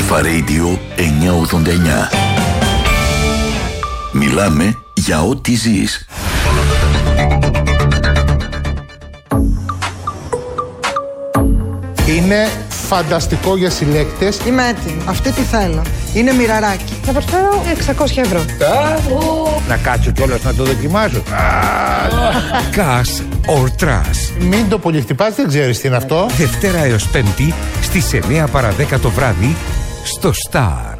Αλφα Radio 989. Μιλάμε για ό,τι ζεις. Είναι φανταστικό για συλλέκτες. Είμαι έτοιμη. Αυτή τι θέλω. Είναι μοιραράκι. Θα προσφέρω 600 ευρώ. Να κάτσω κιόλας να το δοκιμάσω. Cash or Trash. Μην το πολύ χτυπάς, δεν ξέρεις τι είναι αυτό. Δευτέρα έως Πέμπτη στις 9 παρα 10 το βράδυ στο Star.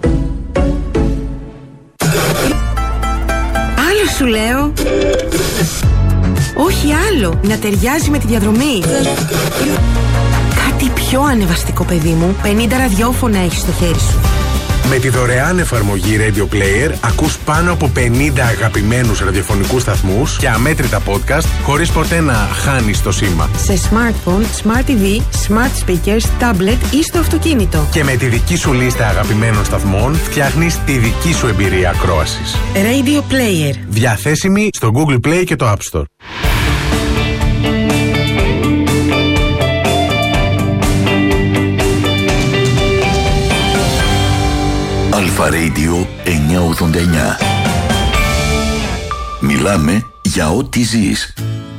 Άλλο σου λέω. Όχι άλλο. Να ταιριάζει με τη διαδρομή. Κάτι πιο ανεβαστικό, παιδί μου. 50 ραδιόφωνα έχεις στο χέρι σου. Με τη δωρεάν εφαρμογή Radio Player ακούς πάνω από 50 αγαπημένους ραδιοφωνικούς σταθμούς και αμέτρητα podcast χωρίς ποτέ να χάνεις το σήμα. Σε smartphone, smart TV, smart speakers, tablet ή στο αυτοκίνητο. Και με τη δική σου λίστα αγαπημένων σταθμών φτιάχνεις τη δική σου εμπειρία ακρόασης. Radio Player. Διαθέσιμη στο Google Play και το App Store. Αλφα Radio 989. Μιλάμε για ό,τι ζεις.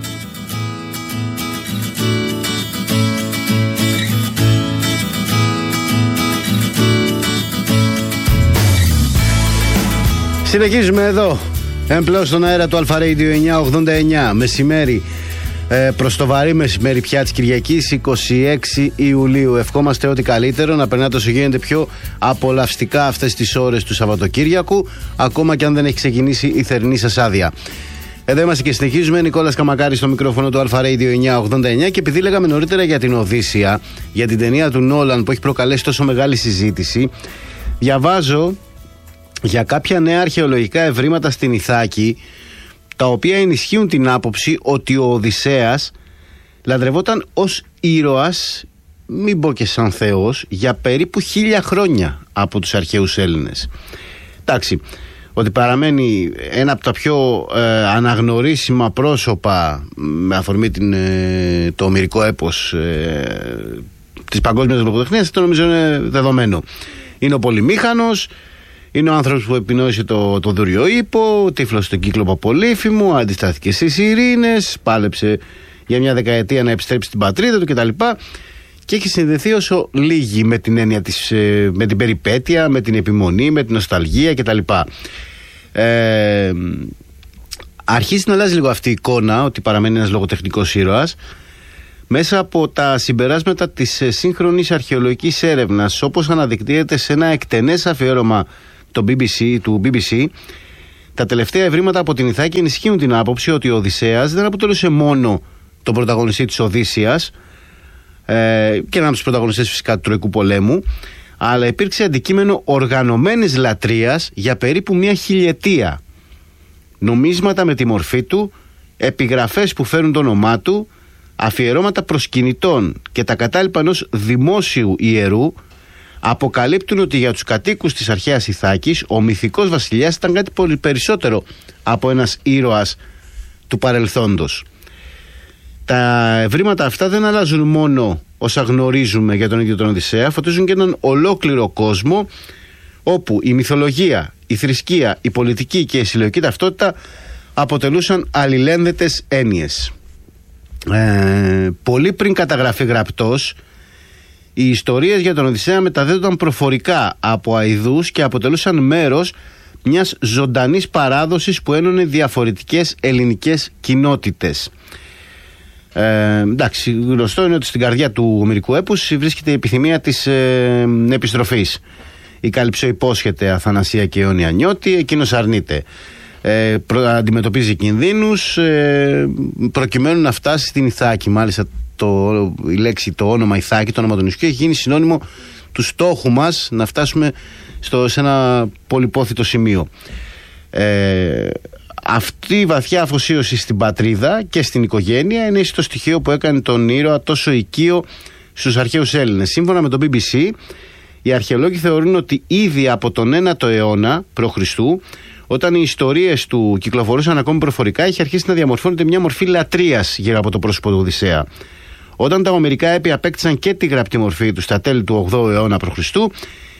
Συνεχίζουμε εδώ. Εμπλέον στον αέρα του Αλφα Radio 989. Μεσημέρι. Προς το βαρύ μεσημέρι πια της Κυριακής 26 Ιουλίου. Ευχόμαστε ό,τι καλύτερο, να περνάτε όσο γίνεται πιο απολαυστικά αυτές τις ώρες του Σαββατοκύριακου, ακόμα και αν δεν έχει ξεκινήσει η θερινή σας άδεια. Εδώ είμαστε και συνεχίζουμε. Νικόλας Καμακάρης στο μικρόφωνο του Αλφα Radio 989. Και επειδή λέγαμε νωρίτερα για την Οδύσσεια, για την ταινία του Νόλαν που έχει προκαλέσει τόσο μεγάλη συζήτηση, διαβάζω για κάποια νέα αρχαιολογικά ευρήματα στην Ιθάκη, τα οποία ενισχύουν την άποψη ότι ο Οδυσσέας λατρευόταν ως ήρωας, μην πω και σαν θεός, για περίπου 1000 χρόνια από τους αρχαίους Έλληνες. Εντάξει, ότι παραμένει ένα από τα πιο αναγνωρίσιμα πρόσωπα με αφορμή το ομηρικό έπος της παγκόσμιας λογοτεχνίας, το νομίζω είναι δεδομένο. Είναι ο Πολυμήχανος. Είναι ο άνθρωπος που επινόησε το Δούριο Ίππο, τύφλωσε τον κύκλο Παπολίφημου, αντιστάθηκε στις ειρήνες, πάλεψε για μια δεκαετία να επιστρέψει στην πατρίδα του κτλ. Και έχει συνδεθεί όσο λίγοι με την έννοια της, με την περιπέτεια, με την επιμονή, με την νοσταλγία κτλ. Αρχίζει να αλλάζει λίγο αυτή η εικόνα ότι παραμένει ένας λογοτεχνικός ήρωας μέσα από τα συμπεράσματα της σύγχρονης αρχαιολογικής έρευνας, όπως αναδεικνύεται σε ένα εκτενές αφιέρωμα του BBC. Τα τελευταία ευρήματα από την Ιθάκη ενισχύουν την άποψη ότι ο Οδυσσέας δεν αποτελούσε μόνο τον πρωταγωνιστή της Οδύσσειας και έναν από τους πρωταγωνιστές φυσικά του Τροϊκού Πολέμου, αλλά υπήρξε αντικείμενο οργανωμένης λατρείας για περίπου μια χιλιετία. Νομίσματα με τη μορφή του, επιγραφές που φέρουν το όνομά του, αφιερώματα προσκυνητών και τα κατάλοιπα ενός δημόσιου ιερού αποκαλύπτουν ότι για τους κατοίκους της αρχαίας Ιθάκης ο μυθικός βασιλιάς ήταν κάτι πολύ περισσότερο από ένας ήρωας του παρελθόντος. Τα ευρήματα αυτά δεν αλλάζουν μόνο όσα γνωρίζουμε για τον ίδιο τον Οδυσσέα, φωτίζουν και έναν ολόκληρο κόσμο όπου η μυθολογία, η θρησκεία, η πολιτική και η συλλογική ταυτότητα αποτελούσαν αλληλένδετες έννοιες. Πολύ πριν καταγραφεί γραπτός, οι ιστορίες για τον Οδυσσέα μεταδίδονταν προφορικά από αηδούς και αποτελούσαν μέρος μιας ζωντανής παράδοσης που ένωνε διαφορετικές ελληνικές κοινότητες. Εντάξει, γνωστό είναι ότι στην καρδιά του ομηρικού έπους βρίσκεται η επιθυμία της επιστροφής. Η Κάλυψο υπόσχεται Αθανασία και αιώνια νιώτη, εκείνος αρνείται. Αντιμετωπίζει κινδύνους προκειμένου να φτάσει στην Ιθάκη. Μάλιστα η λέξη, το όνομα Ιθάκη, το όνομα του νησιού έχει γίνει συνώνυμο του στόχου μας να φτάσουμε σε ένα πολυπόθητο σημείο. Αυτή η βαθιά αφοσίωση στην πατρίδα και στην οικογένεια είναι το στοιχείο που έκανε τον ήρωα τόσο οικείο στους αρχαίους Έλληνες. Σύμφωνα με το BBC, οι αρχαιολόγοι θεωρούν ότι ήδη από τον 9ο αιώνα π.Χ., όταν οι ιστορίες του κυκλοφορούσαν ακόμη προφορικά, είχε αρχίσει να διαμορφώνεται μια μορφή λατρείας γύρω από το πρόσωπο του Οδυσσέα. Όταν τα ομηρικά έπη απέκτησαν και τη γραπτή μορφή του στα τέλη του 8ου αιώνα π.Χ.,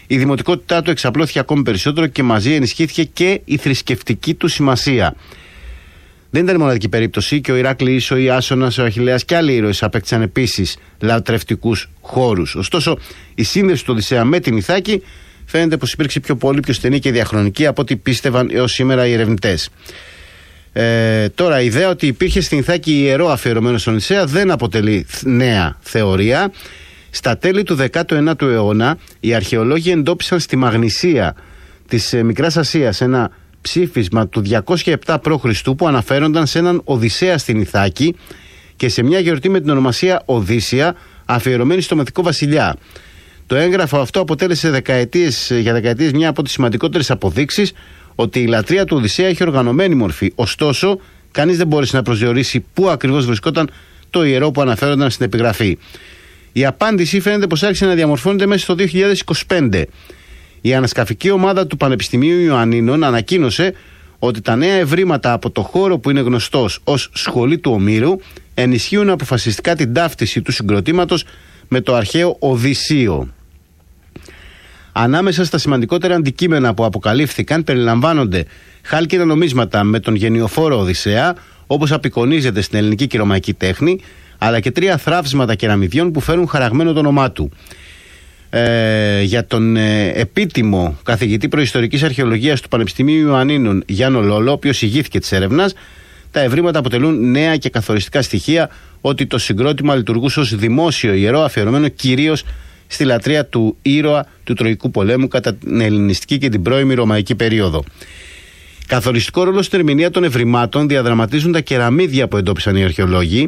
η δημοτικότητά του εξαπλώθηκε ακόμη περισσότερο και μαζί ενισχύθηκε και η θρησκευτική του σημασία. Δεν ήταν η μοναδική περίπτωση και ο Ηράκλης, ο Ιάσονας, ο Αχιλλέας και άλλοι ήρωες απέκτησαν επίσης λατρευτικούς χώρους. Ωστόσο, η σύνδεση του Οδυσσέα με την Ιθάκη φαίνεται πως υπήρξε πιο στενή και διαχρονική από ό,τι πίστευαν έως σήμερα οι ερευνητές. Τώρα, η ιδέα ότι υπήρχε στην Ιθάκη ιερό αφιερωμένο στον Οδυσσέα δεν αποτελεί νέα θεωρία. Στα τέλη του 19ου αιώνα, οι αρχαιολόγοι εντόπισαν στη Μαγνησία της Μικράς Ασίας ένα ψήφισμα του 207 π.Χ. που αναφέρονταν σε έναν Οδυσσέα στην Ιθάκη και σε μια γιορτή με την ονομασία Οδύσσια, αφιερωμένη στο μυθικό βασιλιά. Το έγγραφο αυτό αποτέλεσε για δεκαετίες μια από τις σημαντικότερες αποδείξεις ότι η λατρεία του Οδυσσέα έχει οργανωμένη μορφή. Ωστόσο, κανείς δεν μπόρεσε να προσδιορίσει πού ακριβώς βρισκόταν το ιερό που αναφέρονταν στην επιγραφή. Η απάντηση φαίνεται πως άρχισε να διαμορφώνεται μέσα στο 2025. Η ανασκαφική ομάδα του Πανεπιστημίου Ιωαννίνων ανακοίνωσε ότι τα νέα ευρήματα από το χώρο που είναι γνωστός ως Σχολή του Ομήρου ενισχύουν αποφασιστικά την ταύτιση του συγκροτήματος με το αρχαίο Οδυσσείο. Ανάμεσα στα σημαντικότερα αντικείμενα που αποκαλύφθηκαν περιλαμβάνονται χάλκινα νομίσματα με τον γενιοφόρο Οδυσσέα, όπως απεικονίζεται στην ελληνική και ρωμαϊκή τέχνη, αλλά και 3 θραύσματα κεραμιδιών που φέρουν χαραγμένο το όνομά του. Για τον επίτιμο καθηγητή προϊστορικής αρχαιολογίας του Πανεπιστημίου Ιωαννίνων Γιάννο Λόλο, ο οποίος ηγήθηκε της έρευνας, τα ευρήματα αποτελούν νέα και καθοριστικά στοιχεία ότι το συγκρότημα λειτουργούσε ως δημόσιο ιερό αφιερωμένο κυρίως στη λατρεία του ήρωα του Τροϊκού πολέμου κατά την ελληνιστική και την πρώιμη ρωμαϊκή περίοδο. Καθοριστικό ρόλο στην ερμηνεία των ευρημάτων διαδραματίζουν τα κεραμίδια που εντόπισαν οι αρχαιολόγοι.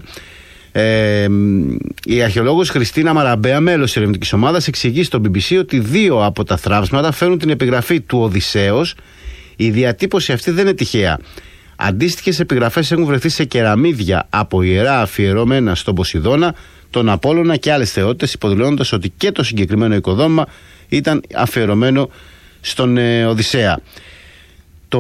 Η αρχαιολόγος Χριστίνα Μαραμπέα, μέλος της ερευνητικής ομάδας, εξηγεί στο BBC ότι 2 από τα θραύσματα φέρουν την επιγραφή του Οδυσσέως. Η διατύπωση αυτή δεν είναι τυχαία. Αντίστοιχες επιγραφές έχουν βρεθεί σε κεραμίδια από ιερά αφιερωμένα στον Ποσειδώνα, τον Απόλλωνα και άλλες θεότητες, υποδηλώνοντας ότι και το συγκεκριμένο οικοδόμημα ήταν αφιερωμένο στον Οδυσσέα. Το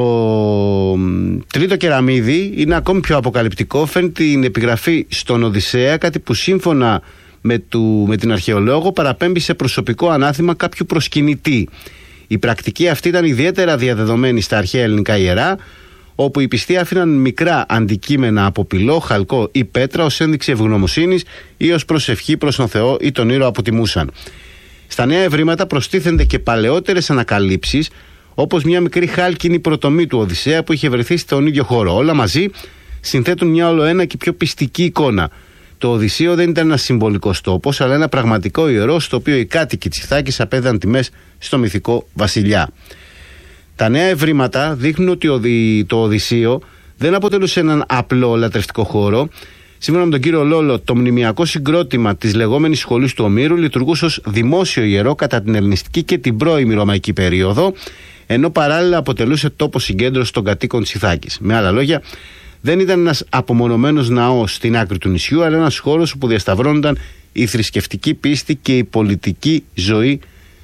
τρίτο κεραμίδι είναι ακόμη πιο αποκαλυπτικό, φέρνει την επιγραφή στον Οδυσσέα, κάτι που σύμφωνα με την αρχαιολόγο παραπέμπει σε προσωπικό ανάθημα κάποιου προσκυνητή. Η πρακτική αυτή ήταν ιδιαίτερα διαδεδομένη στα αρχαία ελληνικά ιερά, όπου οι πιστοί άφηναν μικρά αντικείμενα από πυλό, χαλκό ή πέτρα ως ένδειξη ευγνωμοσύνης ή ως προσευχή προς τον Θεό ή τον ήρωα που τιμούσαν. Στα νέα ευρήματα προστίθενται και παλαιότερες ανακαλύψεις, όπως μια μικρή χάλκινη πρωτομή του Οδυσσέα που είχε βρεθεί στον ίδιο χώρο. Όλα μαζί συνθέτουν μια ολοένα και πιο πιστική εικόνα. Το Οδυσσείο δεν ήταν ένα συμβολικός τόπος, αλλά ένα πραγματικό ιερό, στο οποίο οι κάτοικοι της Ιθάκης απέδαν τιμές στο μυθικό βασιλιά. Τα νέα ευρήματα δείχνουν ότι το Οδυσσείο δεν αποτελούσε έναν απλό λατρευτικό χώρο. Σύμφωνα με τον κύριο Λόλο, το μνημιακό συγκρότημα της λεγόμενης Σχολής του Ομήρου λειτουργούσε ως δημόσιο ιερό κατά την ελληνιστική και την πρώιμη ρωμαϊκή περίοδο, ενώ παράλληλα αποτελούσε τόπο συγκέντρωσης των κατοίκων της Ιθάκης. Με άλλα λόγια, δεν ήταν ένας απομονωμένος ναός στην άκρη του νησιού, αλλά ένας χώρος όπου διασταυρώνονταν η θρησκευτική πίστη και η πολιτική ζωή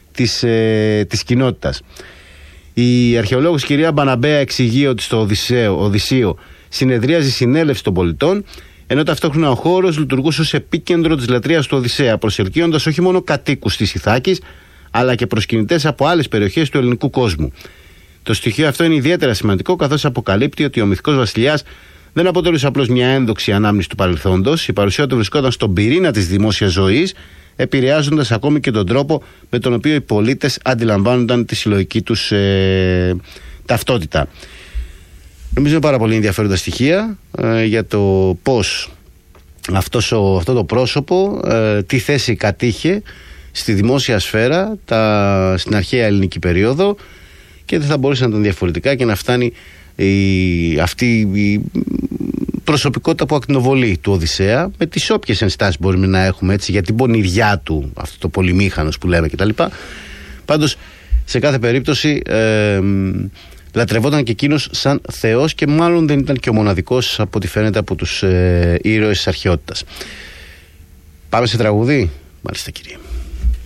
της κοινότητας. Η αρχαιολόγος κυρία Μπαναμπέα εξηγεί ότι στο Οδυσσείο συνεδρίαζε συνέλευση των πολιτών, ενώ ταυτόχρονα ο χώρος λειτουργούσε ως επίκεντρο της λατρείας του Οδυσσέα, προσελκύοντας όχι μόνο κατοίκους της Ιθάκης, αλλά και προσκυνητές από άλλες περιοχές του ελληνικού κόσμου. Το στοιχείο αυτό είναι ιδιαίτερα σημαντικό, καθώς αποκαλύπτει ότι ο μυθικός βασιλιάς δεν αποτελούσε απλώς μια ένδοξη ανάμνηση του παρελθόντος. Η παρουσία του βρισκόταν στον πυρήνα της δημόσιας ζωής, επηρεάζοντας ακόμη και τον τρόπο με τον οποίο οι πολίτες αντιλαμβάνονταν τη συλλογική τους ταυτότητα. Νομίζω είναι πάρα πολύ ενδιαφέροντα στοιχεία για το πώς αυτό το πρόσωπο τι θέση κατήχε στη δημόσια σφαίρα στην αρχαία ελληνική περίοδο και δεν θα μπορούσε να ήταν διαφορετικά και να φτάνει αυτή η προσωπικότητα που ακτινοβολεί του Οδυσσέα, με τις όποιες ενστάσεις μπορούμε να έχουμε έτσι, για την πονηριά του, αυτό το πολυμήχανος που λέμε κτλ. Πάντως σε κάθε περίπτωση λατρευόταν και εκείνος σαν θεός και μάλλον δεν ήταν και ο μοναδικός από ό,τι φαίνεται από τους ήρωες της αρχαιότητας. Πάμε σε τραγούδι. Μάλιστα κύριε.